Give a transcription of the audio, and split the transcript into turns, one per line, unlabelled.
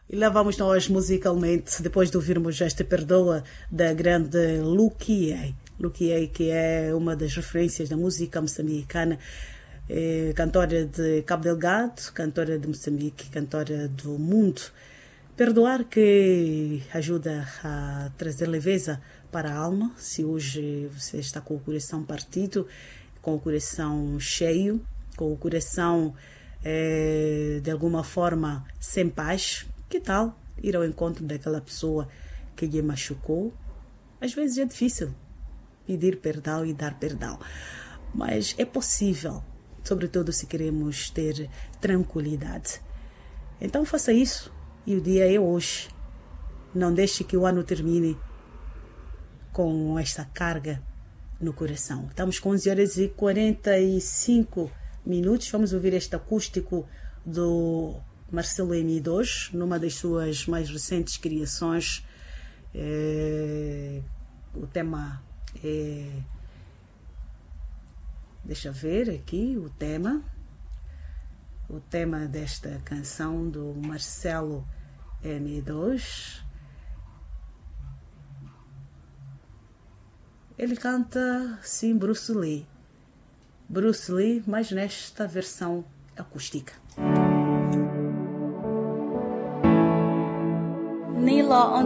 E lá vamos nós musicalmente, depois de ouvirmos esta Perdoa da grande Lukie. Lukie, que é uma das referências da música moçambicana, cantora de Cabo Delgado, cantora de Moçambique, cantora do mundo. Perdoar que ajuda a trazer leveza para a alma. Se hoje você está com o coração partido, com o coração cheio, com o coração de alguma forma sem paz, que tal ir ao encontro daquela pessoa que lhe machucou? Às vezes é difícil pedir perdão e dar perdão, mas é possível, sobretudo se queremos ter tranquilidade. Então faça isso, e o dia é hoje. Não deixe que o ano termine com esta carga no coração. Estamos com 11h45. Vamos ouvir este acústico do Marcelo M2, numa das suas mais recentes criações. O tema é... Deixa eu ver aqui o tema. O tema desta canção do Marcelo M2. Ele canta, sim, Bruce Lee, mas nesta versão acústica.
Nilo on